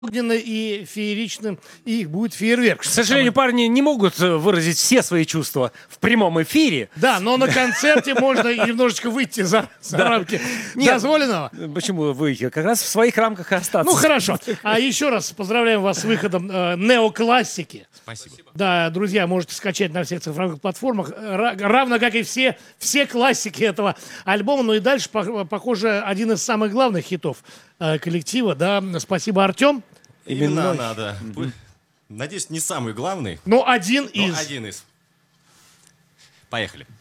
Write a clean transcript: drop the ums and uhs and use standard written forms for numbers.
огненно и фееричным, и их будет фейерверк. К сожалению, парни не могут выразить все свои чувства в прямом эфире. Да, но на концерте можно немножечко выйти за рамки дозволенного. Почему выйти? Как раз в своих рамках и остаться. Ну, хорошо. А еще раз поздравляем вас с выходом неоклассики. Спасибо. Да, друзья, можете скачать на всех цифровых платформах, равно как и все классики этого альбома. Ну и дальше, похоже, один из самых главных хитов коллектива. Да, спасибо, Артем. Именно надо. Надеюсь, не самый главный, Но один но из. один из. Поехали.